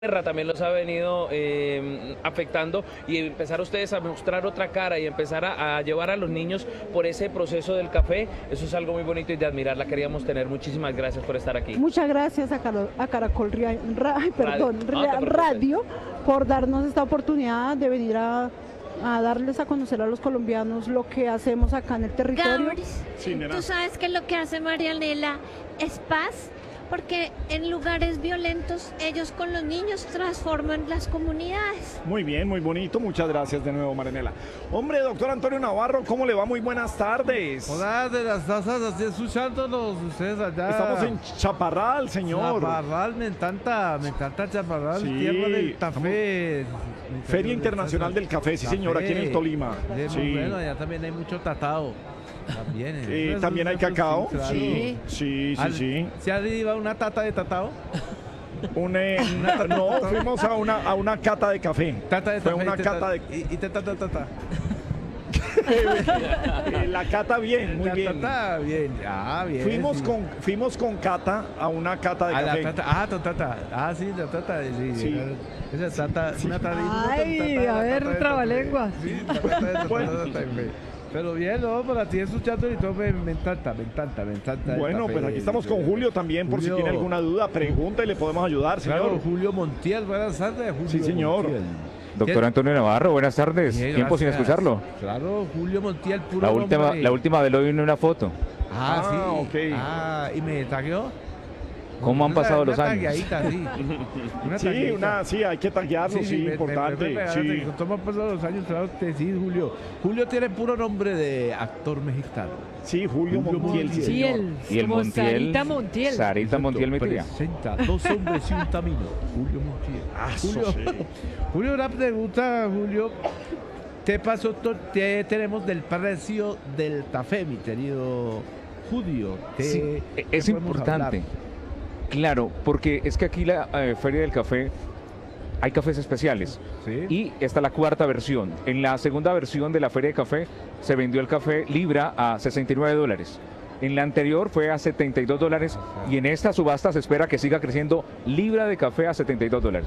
guerra también los ha venido afectando, y empezar ustedes a mostrar otra cara y empezar a llevar a los niños por ese proceso del café, eso es algo muy bonito y de admirar. La queríamos tener. Muchísimas gracias por estar aquí. Muchas gracias a Caracol No Radio por darnos esta oportunidad de venir a darles a conocer a los colombianos lo que hacemos acá en el territorio. Gabris, Sí, nena. tú sabes que lo que hace Marianela es paz, porque en lugares violentos ellos con los niños transforman las comunidades. Muy bien, muy bonito. Muchas gracias de nuevo, Marianela. Hombre, doctor Antonio Navarro, ¿cómo le va? Muy buenas tardes. Hola, de las tazas, así escuchándonos ustedes allá. Estamos en Chaparral, señor. Chaparral, me encanta Chaparral, Sí, tierra del café. Feria Internacional del Café, sí, señor, aquí en el Tolima. Sí. Sí. Bueno, allá también hay mucho tatao. También. También hay cacao. claro. Sí, sí, sí, sí. ¿Se ha ido a una tata de tatao? No, fuimos a una cata de café. Tata de Fue café una y cata de... Y te tata. La cata bien, muy La bien. tata, bien. Ah, bien. Fuimos con Cata a una cata de Ah, café. la tata. Tu tata. Ah, sí, la tata. Sí. Sí. Esa tata, una tata. Ay, a ver, trabalenguas. Sí, la tata de Bueno. Pero bien, no, por ti escuchando y todo me encanta. Bueno, pues aquí estamos con Julio también, por si Julio. tiene alguna duda, pregunta y le podemos ayudar, Claro, señor. Julio Montiel, buenas tardes. Julio Sí, señor. Montiel. Doctor Antonio Navarro, buenas tardes. Bien, Tiempo sin gracias. escucharlo. Claro, Julio Montiel, puro La nombre. última vez lo vi en una foto. Ah, sí. ok. Ah, y me tagueó. ¿Cómo han pasado los años? Tagueadita, sí. Sí, hay que taguearlo, sí, importante. Sí. ¿Cómo han pasado los años? Claro que sí, Julio. Julio tiene puro nombre de actor mexicano. Sí, Julio Montiel, sí, Sí, señor. Y el como Montiel. Sarita Montiel. Sarita Montiel, mi tía. Presenta Dos hombres y un camino. Julio Montiel. Eso sí. Julio, una pregunta, Julio. ¿Qué pasó? ¿Qué tenemos del precio del café, mi querido Julio? Sí, es podemos importante. hablar? Claro, porque es que aquí la Feria del Café hay cafés especiales. Sí. Y esta es la cuarta versión. En la segunda versión de la Feria de Café se vendió el café libra a $69. En la anterior fue a $72 y en esta subasta se espera que siga creciendo libra de café a $72.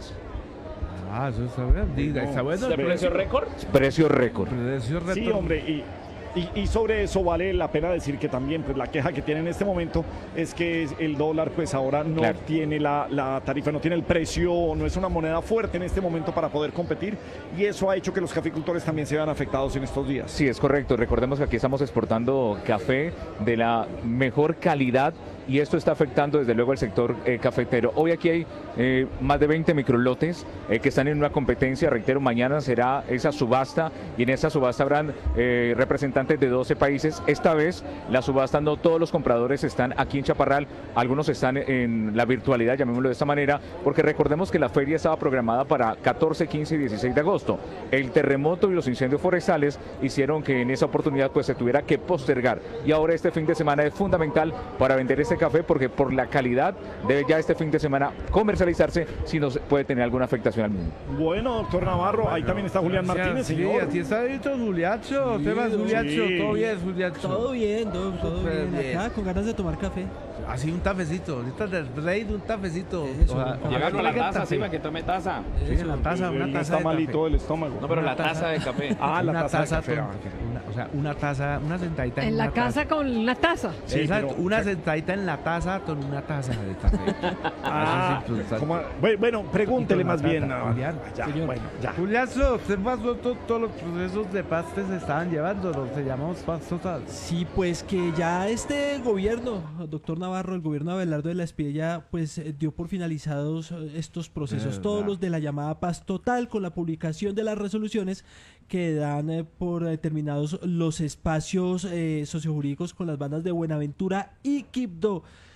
Ah, eso está bien. Diga, está bueno. ¿De precio récord? Precio récord. Precio Sí, récord. hombre, y sobre eso vale la pena decir que también pues la queja que tiene en este momento es que el dólar pues ahora no Claro. tiene la tarifa, no tiene el precio, no es una moneda fuerte en este momento para poder competir, y eso ha hecho que los caficultores también se vean afectados en estos días. Sí, es correcto. Recordemos que aquí estamos exportando café de la mejor calidad y esto está afectando desde luego al sector cafetero. Hoy aquí hay más de 20 microlotes que están en una competencia. Reitero, mañana será esa subasta y en esa subasta habrán representantes de 12 países. Esta vez la subasta no todos los compradores están aquí en Chaparral, algunos están en la virtualidad, llamémoslo de esta manera, porque recordemos que la feria estaba programada para 14, 15 y 16 de agosto. El terremoto y los incendios forestales hicieron que en esa oportunidad pues se tuviera que postergar y ahora este fin de semana es fundamental para vender este café porque por la calidad debe ya este fin de semana comercializarse si no se puede tener alguna afectación al mundo. Bueno, doctor Navarro, ahí también está Julián Martínez, Sí, señor. aquí está listo Juliacho. Sí, Temas Juliacho, sí. todo bien, Juliacho. Todo bien, todo Súper bien. bien. Acá con ganas de tomar café. Así un tafecito, ahorita del rey de un tafecito. Eso, Llega con la taza, café. sí, para que tome taza. Sí, en la taza, una Él taza está de malito café. del estómago. No, pero la Una taza. taza de café. Ah, la Una taza de café. o sea, una taza, una sentadita En la una casa taza. con una taza. Sí, Exacto, pero- una sentadita en la taza con una taza de café. Ah, Eso es importante. bueno, pregúntele Y con más la bien. taza, Navarro. Julián. Ya, Señor. bueno, ya. Juliazo, usted pasó todos los procesos de paz que se estaban llevando, los que llamamos paz total. Sí, pues que ya este gobierno, doctor Navarro, el gobierno de Abelardo de la Espriella, pues dio por finalizados estos procesos, Verdad. todos los de la llamada paz total, con la publicación de las resoluciones que dan por terminados los espacios sociojurídicos con las bandas de Buenaventura y Quibdó.